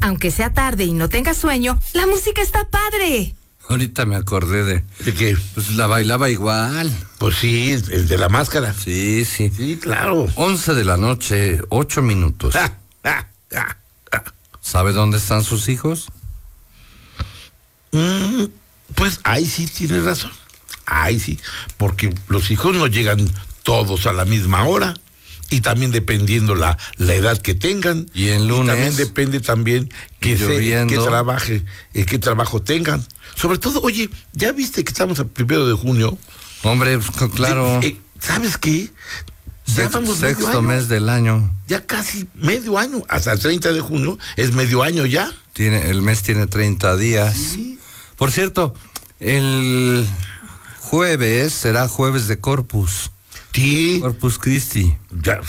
Aunque sea tarde y no tengas sueño, la música está padre. Ahorita me acordé ¿De qué? Pues la bailaba igual. Pues sí, el de la máscara. Sí. Sí, claro. 11 de la noche, 8 minutos. ¿Sabe dónde están sus hijos? Pues ahí sí tienes razón. Ahí sí, porque los hijos no llegan todos a la misma hora. Y también dependiendo la edad que tengan. Y el lunes. También depende también qué trabajo tengan. Sobre todo, oye, ¿ya viste que estamos al 1 de junio? Hombre, claro. ¿Sabes qué? Ya vamos Sexto mes del año. Ya casi medio año. Hasta el 30 de junio es medio año ya. El mes tiene 30 días. Sí. Por cierto, el jueves será jueves de Corpus. Sí. Corpus Christi. Ya.